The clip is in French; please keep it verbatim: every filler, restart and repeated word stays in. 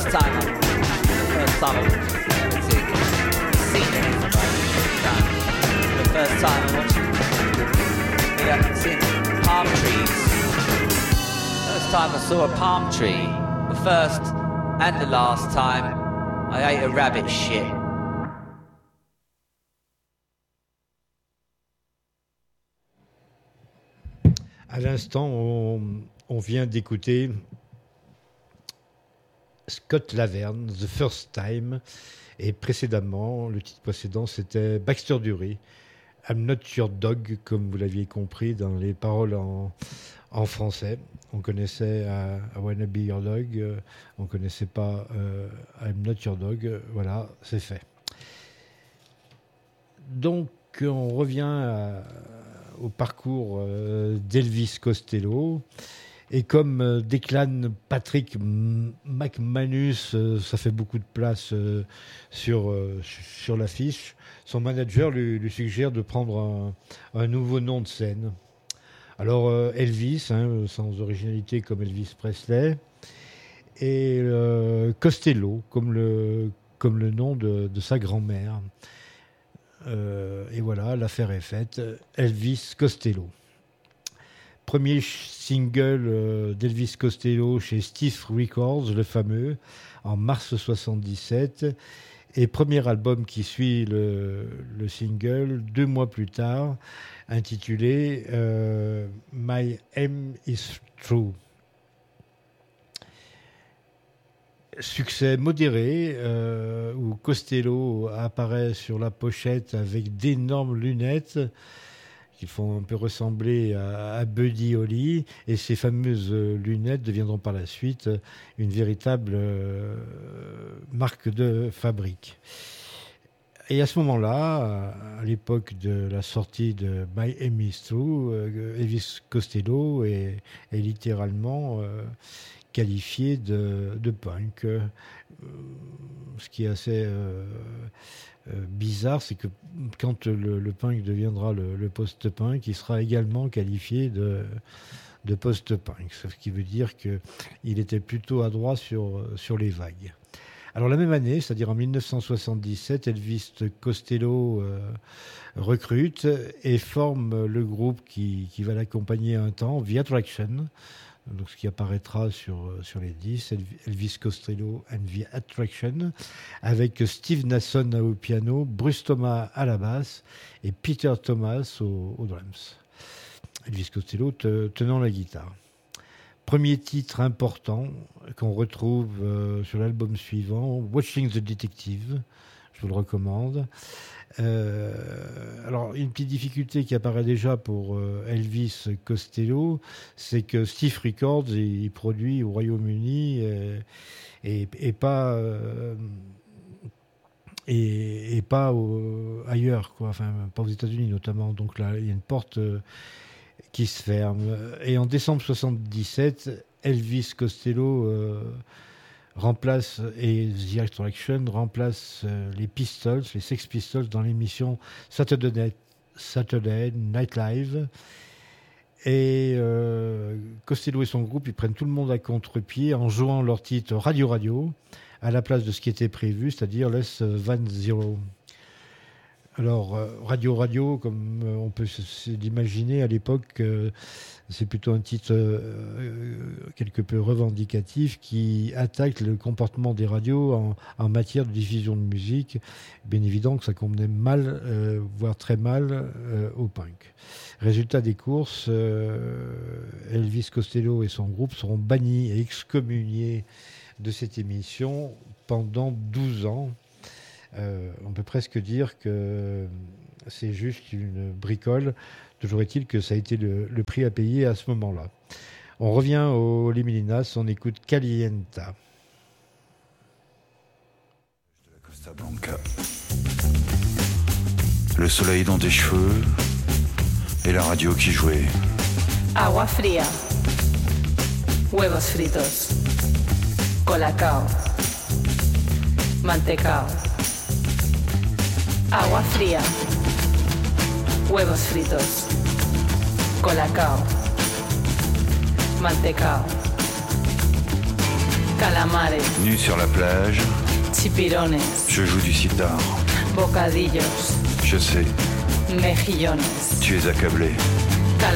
first time I've, first time I've ever seen, seen anything like that. The first time I watched yeah, seen palm trees. First time I saw a palm tree. The first and the last time I ate a rabbit shit. À l'instant, on, on vient d'écouter Scott Laverne, The First Time, et précédemment, le titre précédent, c'était Baxter Dury, I'm Not Your Dog, comme vous l'aviez compris dans les paroles en, en français. On connaissait uh, I Wanna Be Your Dog, euh, on ne connaissait pas euh, I'm Not Your Dog, euh, voilà, c'est fait. Donc, on revient à au parcours euh, d'Elvis Costello. Et comme euh, déclane Patrick McManus, euh, ça fait beaucoup de place euh, sur, euh, sur l'affiche, son manager lui, lui suggère de prendre un, un nouveau nom de scène. Alors euh, Elvis, hein, sans originalité comme Elvis Presley, et euh, Costello, comme le, comme le nom de, de sa grand-mère. Euh, et voilà, l'affaire est faite. Elvis Costello. Premier single euh, d'Elvis Costello chez Stiff Records, le fameux, en mars soixante-dix-sept. Et premier album qui suit le, le single, deux mois plus tard, intitulé euh, My Aim is True. Succès modéré, euh, où Costello apparaît sur la pochette avec d'énormes lunettes qui font un peu ressembler à, à Buddy Holly, et ces fameuses lunettes deviendront par la suite une véritable euh, marque de fabrique. Et à ce moment-là, à l'époque de la sortie de My Aim is True, euh, Elvis Costello est, est littéralement euh, qualifié de, de punk. Euh, ce qui est assez euh, euh, bizarre, c'est que quand le, le punk deviendra le, le post-punk, il sera également qualifié de, de post-punk. Ce qui veut dire qu'il était plutôt adroit sur, sur les vagues. Alors la même année, c'est-à-dire en dix-neuf cent soixante-dix-sept, Elvis Costello euh, recrute et forme le groupe qui, qui va l'accompagner un temps, The Attraction, donc ce qui apparaîtra sur, sur les disques, Elvis Costello and The Attraction, avec Steve Nasson au piano, Bruce Thomas à la basse et Peter Thomas aux, aux drums. Elvis Costello te, tenant la guitare. Premier titre important qu'on retrouve euh, sur l'album suivant, Watching the Detective, je vous le recommande. Euh, alors, une petite difficulté qui apparaît déjà pour euh, Elvis Costello, c'est que Stiff Records, il, il produit au Royaume-Uni et, et, et pas, euh, et, et pas au, ailleurs, quoi. Enfin, pas aux États-Unis notamment. Donc là, il y a une porte euh, qui se ferme. Et en décembre soixante-dix-sept, Elvis Costello euh, remplace, et The Attraction remplace euh, les Pistols, les Sex Pistols, dans l'émission Saturday Night, Saturday Night Live. Et euh, Costello et son groupe, ils prennent tout le monde à contre-pied en jouant leur titre Radio Radio à la place de ce qui était prévu, c'est-à-dire Less Than Zero. Alors, euh, Radio Radio, comme euh, on peut l'imaginer à l'époque, euh, c'est plutôt un titre euh, quelque peu revendicatif qui attaque le comportement des radios en, en matière de diffusion de musique. Bien évident que ça convenait mal, euh, voire très mal, euh, au punk. Résultat des courses, euh, Elvis Costello et son groupe seront bannis et excommuniés de cette émission pendant douze ans. Euh, on peut presque dire que c'est juste une bricole. Toujours est-il que ça a été le, le prix à payer à ce moment-là. On revient au Limilinas, on écoute Calienta. De la Costa Blanca. Le soleil dans tes cheveux et la radio qui jouait. Agua fría, huevos fritos, colacao, mantecao. Agua fría, huevos fritos, colacao, mantecao. calamares, Nu sur la plage, chipirones, je joue du sitar. bocadillos, Je sais, mejillones, tu es accablé.